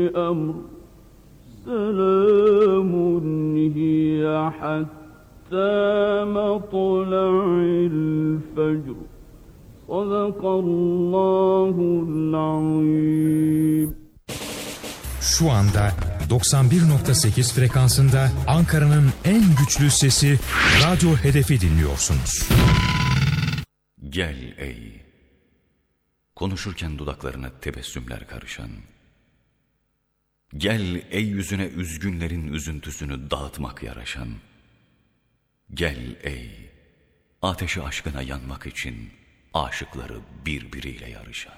أمر سلام هي حتى مطلع الفجر صدق الله العظيم. Şu anda 91.8 frekansında Ankara'nın en güçlü sesi Radyo Hedef'i dinliyorsunuz. Gel ey, konuşurken dudaklarına tebessümler karışan. Gel ey yüzüne üzgünlerin üzüntüsünü dağıtmak yaraşan. Gel ey, ateşi aşkına yanmak için aşıkları birbiriyle yarışan.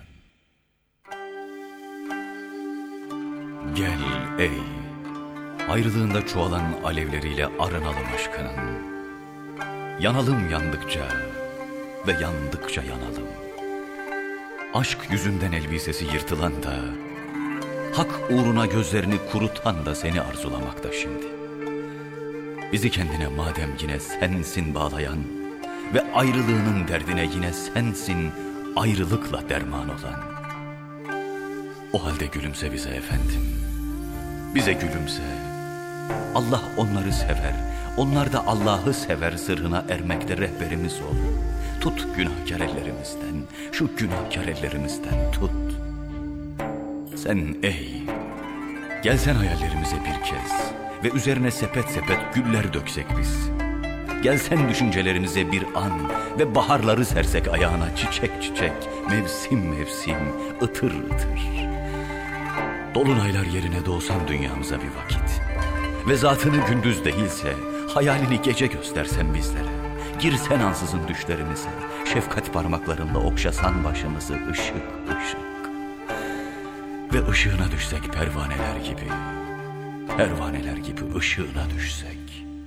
Gel ey, ayrılığında çoğalan alevleriyle aranalım aşkının. Yanalım yandıkça ve yandıkça yanalım. Aşk yüzünden elbisesi yırtılan da, hak uğruna gözlerini kurutan da seni arzulamakta şimdi. Bizi kendine madem yine sensin bağlayan ve ayrılığının derdine yine sensin ayrılıkla derman olan. O halde gülümse bize efendim, bize gülümse. Allah onları sever, onlar da Allah'ı sever sırrına ermekte rehberimiz ol. Tut günahkar ellerimizden, şu günahkar ellerimizden tut. Sen ey, gelsen hayallerimize bir kez ve üzerine sepet sepet güller döksek biz. Gelsen düşüncelerimize bir an ve baharları sersek ayağına çiçek çiçek, mevsim mevsim, ıtır ıtır. Dolunaylar yerine doğsan dünyamıza bir vakit ve zatını gündüz değilse hayalini gece göstersen bizlere. Girsen ansızın düşlerimize, şefkat parmaklarınla okşasan başımızı ışık ışık. Ve ışığına düşsek pervaneler gibi, pervaneler gibi ışığına düşsek.